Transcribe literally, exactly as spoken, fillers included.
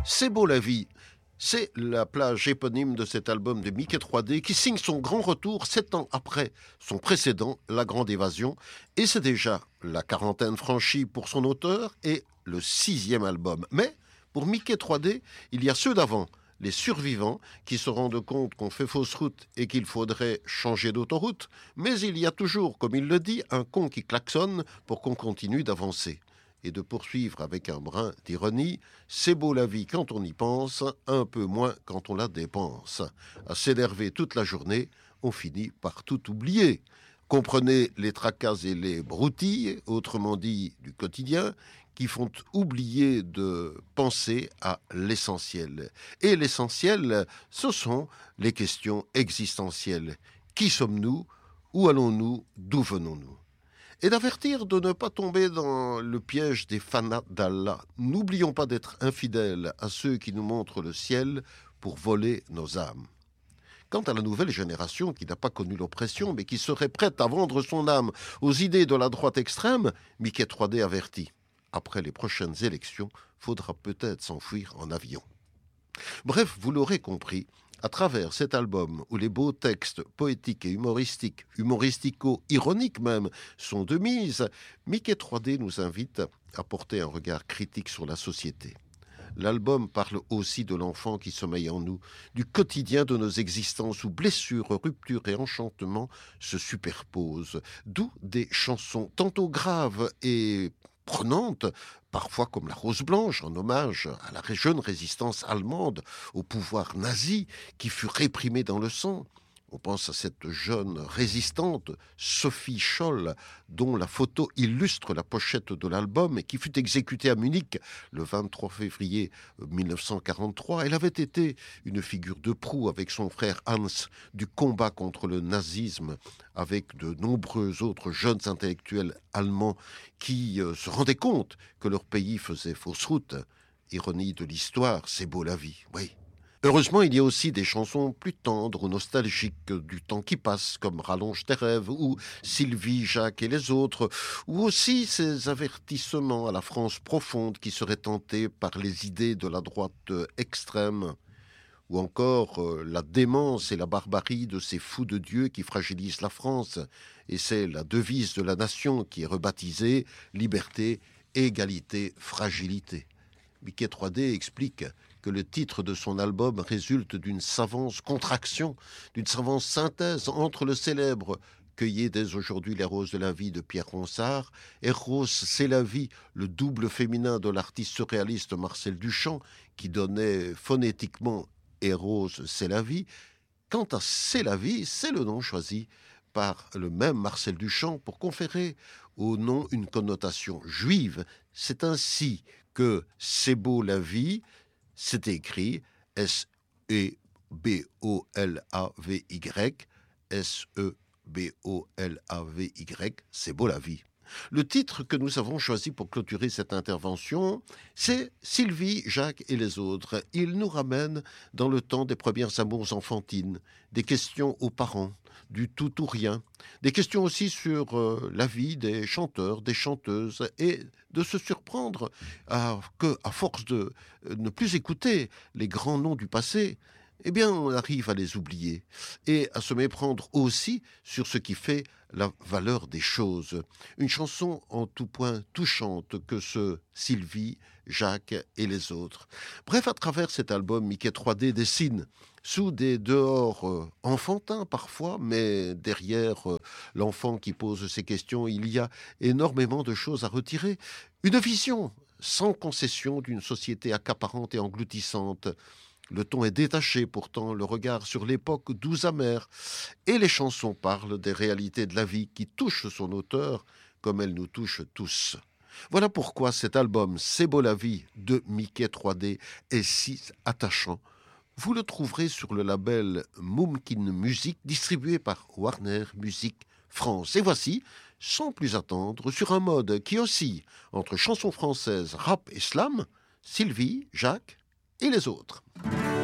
C'est beau la vie. C'est la plage éponyme de cet album de Mickey trois D qui signe son grand retour sept ans après son précédent, La Grande Évasion. Et c'est déjà la quarantaine franchie pour son auteur et le sixième album. Mais pour Mickey trois D, il y a ceux d'avant, les survivants, qui se rendent compte qu'on fait fausse route et qu'il faudrait changer d'autoroute. Mais il y a toujours, comme il le dit, un con qui klaxonne pour qu'on continue d'avancer. Et de poursuivre avec un brin d'ironie, c'est beau la vie quand on y pense, un peu moins quand on la dépense. À s'énerver toute la journée, on finit par tout oublier. Comprenez les tracas et les broutilles, autrement dit du quotidien, qui font oublier de penser à l'essentiel. Et l'essentiel, ce sont les questions existentielles. Qui sommes-nous? Où allons-nous? D'où venons-nous? Et d'avertir de ne pas tomber dans le piège des fanats d'Allah. N'oublions pas d'être infidèles à ceux qui nous montrent le ciel pour voler nos âmes. Quant à la nouvelle génération qui n'a pas connu l'oppression, mais qui serait prête à vendre son âme aux idées de la droite extrême, Mickey trois D avertit. Après les prochaines élections, faudra peut-être s'enfuir en avion. Bref, vous l'aurez compris, à travers cet album où les beaux textes poétiques et humoristiques, humoristico-ironiques même, sont de mise, Mickey trois D nous invite à porter un regard critique sur la société. L'album parle aussi de l'enfant qui sommeille en nous, du quotidien de nos existences où blessures, ruptures et enchantements se superposent, d'où des chansons tantôt graves et prenante, parfois comme la Rose Blanche, en hommage à la jeune résistance allemande au pouvoir nazi qui fut réprimé dans le sang. On pense à cette jeune résistante, Sophie Scholl, dont la photo illustre la pochette de l'album et qui fut exécutée à Munich le vingt-trois février mille neuf cent quarante-trois. Elle avait été une figure de proue avec son frère Hans du combat contre le nazisme, avec de nombreux autres jeunes intellectuels allemands qui euh, se rendaient compte que leur pays faisait fausse route. Ironie de l'histoire, c'est beau la vie, oui. Heureusement, il y a aussi des chansons plus tendres ou nostalgiques du temps qui passe, comme Rallonge tes rêves ou Sylvie, Jacques et les autres, ou aussi ces avertissements à la France profonde qui serait tentée par les idées de la droite extrême, ou encore euh, la démence et la barbarie de ces fous de Dieu qui fragilisent la France, et c'est la devise de la nation qui est rebaptisée « Liberté, égalité, fragilité ». Mickey trois D explique que le titre de son album résulte d'une savante contraction, d'une savante synthèse entre le célèbre « Cueillez dès aujourd'hui les roses de la vie » de Pierre Ronsard et « Rose, c'est la vie », le double féminin de l'artiste surréaliste Marcel Duchamp, qui donnait phonétiquement « Et rose, c'est la vie ». Quant à « C'est la vie », c'est le nom choisi par le même Marcel Duchamp pour conférer au nom une connotation juive. C'est ainsi que « C'est beau la vie », c'est écrit S E B O L A V Y, S E B O L A V Y, c'est beau la vie. Le titre que nous avons choisi pour clôturer cette intervention, c'est Sylvie, Jacques et les autres. Il nous ramène dans le temps des premières amours enfantines, des questions aux parents, du tout ou rien, des questions aussi sur euh, la vie des chanteurs, des chanteuses, et de se surprendre à, que, à force de euh, ne plus écouter les grands noms du passé, eh bien, on arrive à les oublier et à se méprendre aussi sur ce qui fait la valeur des choses. Une chanson en tout point touchante que ce Sylvie, Jacques et les autres. Bref, à travers cet album, Mickey trois D dessine sous des dehors euh, enfantins parfois, mais derrière euh, l'enfant qui pose ses questions, il y a énormément de choses à retirer. Une vision sans concession d'une société accaparante et engloutissante. Le ton est détaché, pourtant, le regard sur l'époque doux amère. Et les chansons parlent des réalités de la vie qui touchent son auteur comme elles nous touchent tous. Voilà pourquoi cet album « C'est beau la vie » de Mickey trois D est si attachant. Vous le trouverez sur le label Mumkin Music, distribué par Warner Music France. Et voici, sans plus attendre, sur un mode qui oscille entre chansons françaises, rap et slam, Sylvie, Jacques et les autres.